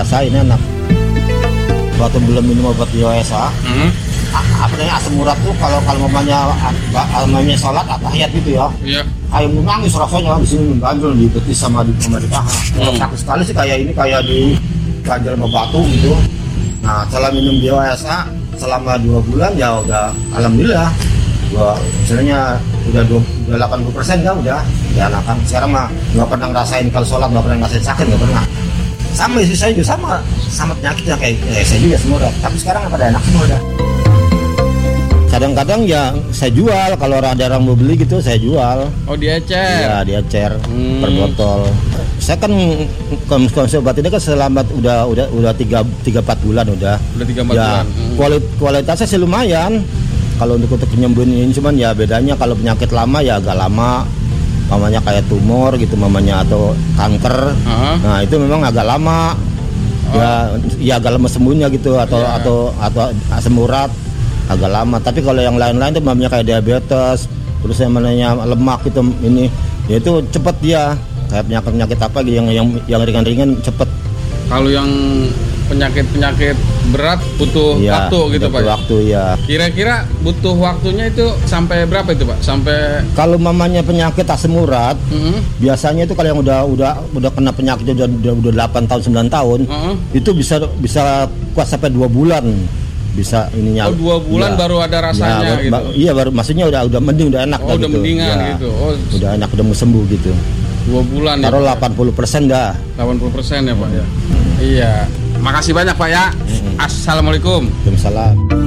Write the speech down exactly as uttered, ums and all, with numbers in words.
dirasain enak. Waktu belum minum obat B O S A, hmm. apa namanya asam urat tuh kalau kalau mamanya mamanya sholat atahiyat gitu ya, yeah. kayak nangis rasanya di sini ganjel di betis sama di sama di paha. Kalau sakit sekali sih kayak ini kayak di ganjel sama batu gitu. Nah setelah minum B O S A selama dua bulan ya udah alhamdulillah. Gua misalnya udah udah delapan puluh persen kan udah ya enakan. Sekarang mah nggak pernah ngerasain kalau sholat, nggak pernah ngerasain sakit, nggak pernah. Sama istri saya juga sama sama penyakitnya kayak eh, saya juga semua udah. Tapi sekarang pada enak semua udah. Kadang-kadang ya saya jual kalau ada orang mau beli gitu saya jual. Oh diecer? Iya diecer hmm. per botol. Saya kan konsumsi obat ini kan selama udah udah udah tiga tiga empat bulan udah. Udah tiga empat ya, bulan. Hmm. Kualit, kualitasnya sih lumayan. Kalau untuk untuk penyembuhan ini cuman ya bedanya kalau penyakit lama ya agak lama, mamanya kayak tumor gitu mamanya atau kanker, uh-huh. nah itu memang agak lama, oh. ya ya agak lama sembuhnya gitu atau yeah. atau atau asam urat agak lama. Tapi kalau yang lain-lain tuh mamanya kayak diabetes, terus yang namanya lemak itu ini, ya itu cepet dia kayak penyakit penyakit apa gitu yang yang yang ringan-ringan cepet. Kalau yang penyakit-penyakit berat butuh ya, waktu gitu Pak. Waktu ya. Kira-kira butuh waktunya itu sampai berapa itu Pak? Sampai kalau mamanya penyakit asam urat, mm-hmm. biasanya itu kalau yang udah udah udah kena penyakit udah udah, udah delapan tahun sembilan tahun, uh-huh. itu bisa bisa kuat sampai dua bulan. Bisa ininya. Oh, dua bulan ya. Baru ada rasanya ya, gitu. Iya, baru maksudnya udah udah mending udah enak oh, dah udah gitu. mendingan ya, gitu. Oh, udah enak udah mau sembuh gitu. Dua bulan taruh ya. delapan puluh persen dah. delapan puluh persen ya Pak ya. Hmm. Iya. Makasih banyak Pak ya. Hmm. Assalamualaikum. Waalaikumsalam.